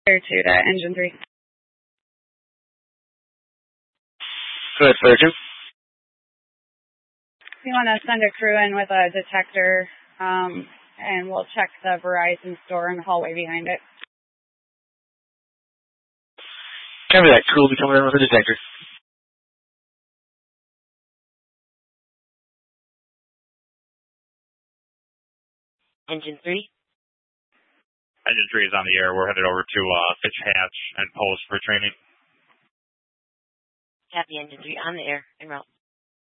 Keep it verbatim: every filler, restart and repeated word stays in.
Or two to engine three. Go ahead, Surgeon. We want to send a crew in with a detector, um, and we'll check the Verizon store in the hallway behind it. Cover that. Crew will be coming in with a detector. Engine three. Engine three is on the air. We're headed over to uh, Fitch Hatch and Post for training. Copy, Engine three on the air, en route.